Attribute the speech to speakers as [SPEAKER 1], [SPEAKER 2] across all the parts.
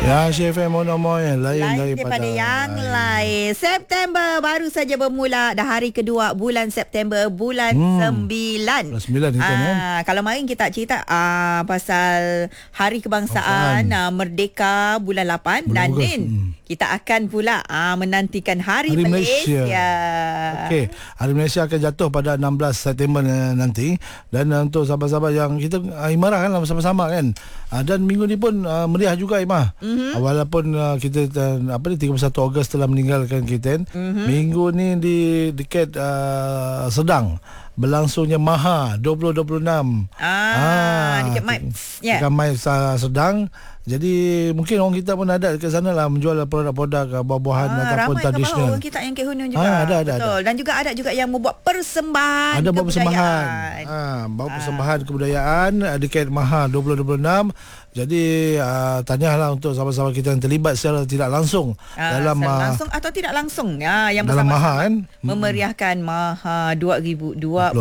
[SPEAKER 1] Ya, CFM Monomoy lain
[SPEAKER 2] daripada yang lain. September baru saja bermula, dah hari kedua bulan September, bulan 9.
[SPEAKER 1] Bulan 9 kita kan.
[SPEAKER 2] Kalau main kita cerita pasal Hari Kebangsaan Merdeka bulan 8 bulan dan Nin kita akan pula menantikan Hari Malaysia.
[SPEAKER 1] Okey, Hari Malaysia akan jatuh pada 16 September nanti, dan untuk sahabat-sahabat yang kita imarah kan bersama-sama kan. Dan minggu ni pun meriah juga Imah. Walaupun kita 31 Ogos telah meninggalkan kita, minggu ni di dekat Sedang berlangsungnya Maha 2026.
[SPEAKER 2] Dekat
[SPEAKER 1] Mai Sedang. Jadi mungkin orang kita pun ada dekat sana lah menjual produk-produk buah-buahan ataupun tradisional.
[SPEAKER 2] Ramai orang kita yang ke Hunun juga.
[SPEAKER 1] Ada.
[SPEAKER 2] Dan juga ada juga yang membuat persembahan.
[SPEAKER 1] Ada buat persembahan. Bawa persembahan kebudayaan dekat Maha 2026. Jadi tanyalah untuk sahabat-sahabat kita yang terlibat secara tidak langsung dalam
[SPEAKER 2] langsung atau tidak langsung yang
[SPEAKER 1] dalam Maha kan,
[SPEAKER 2] memeriahkan Maha 2026.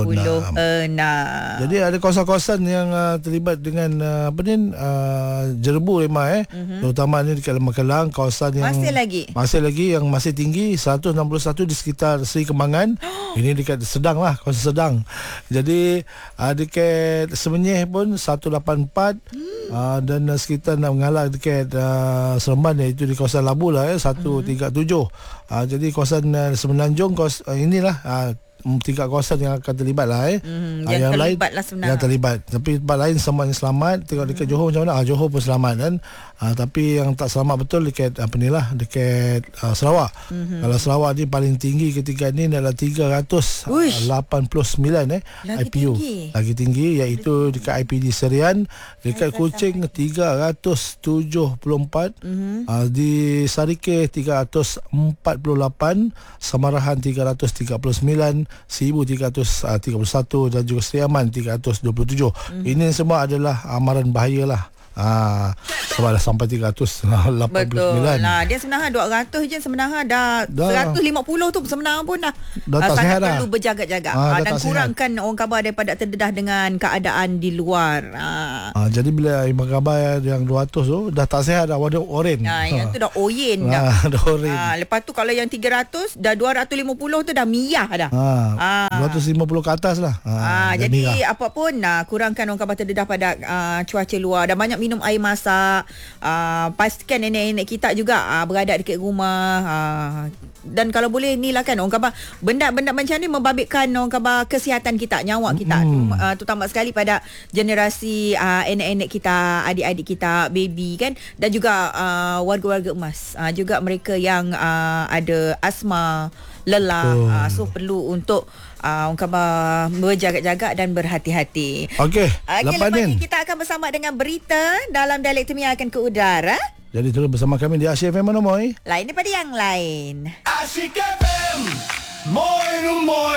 [SPEAKER 1] Jadi ada kawasan-kawasan yang terlibat dengan Jerebu terutama ni dekat Makelang, kawasan yang masih lagi yang masih tinggi 161 di sekitar Seri Kembangan. Ini dekat Sedang lah, kawasan Sedang. Jadi dekat Semenyih pun 184 dan sekitar nak mengalah dekat Seremban, iaitu di kawasan Labu lah 137. Jadi kawasan Semenanjung inilah 3 kawasan yang akan terlibat lah
[SPEAKER 2] yang
[SPEAKER 1] lain
[SPEAKER 2] lah sebenarnya.
[SPEAKER 1] Yang terlibat. Tapi tempat lain semuanya selamat. Tengok dekat Johor macam mana? Johor pun selamat kan. Tapi yang tak selamat betul dekat dekat Sarawak. Kalau Sarawak ni paling tinggi ketika ni adalah 389 IPU. Lagi tinggi, iaitu dekat IPD Serian. Dekat Kuching 374, di Sarikeh 348, Samarahan 339, 1331 dan juga Seri Aman 327. Ini semua adalah amaran bahaya lah. Sebab dah sampai 389.
[SPEAKER 2] Betul lah. Dia sebenarnya 200 je, sebenarnya dah 150 tu sebenarnya pun dah
[SPEAKER 1] tak
[SPEAKER 2] sangat
[SPEAKER 1] sihat
[SPEAKER 2] perlu berjaga-jaga dan kurangkan orang khabar daripada terdedah dengan keadaan di luar.
[SPEAKER 1] Jadi bila imbang khabar yang 200 tu dah tak sihat, dah warna oren.
[SPEAKER 2] Yang tu dah oyen dah.
[SPEAKER 1] Dah oren.
[SPEAKER 2] Lepas tu kalau yang 300 dah 250 tu dah miyah dah.
[SPEAKER 1] 250 ke atas lah.
[SPEAKER 2] Jadi
[SPEAKER 1] miyah.
[SPEAKER 2] apapun kurangkan orang khabar terdedah pada cuaca luar, dan banyak minum air masak. Pastikan nenek-nenek kita juga berada dekat rumah. Dan kalau boleh ni lah kan, orang khabar benda-benda macam ni membabitkan orang khabar kesihatan kita, nyawa kita. Terutama sekali pada generasi anak-anak kita, adik-adik kita, baby kan, dan juga warga-warga emas, juga mereka yang ada asma, lelah. So perlu untuk orang khabar berjaga-jaga dan berhati-hati.
[SPEAKER 1] Okey,
[SPEAKER 2] lepas ni kita akan bersama dengan berita dalam dialek Temi akan ke udara.
[SPEAKER 1] Jadi terus bersama kami di Asyik FM Monomoy.
[SPEAKER 2] Lain daripada yang lain.
[SPEAKER 3] Asyik FM Moy.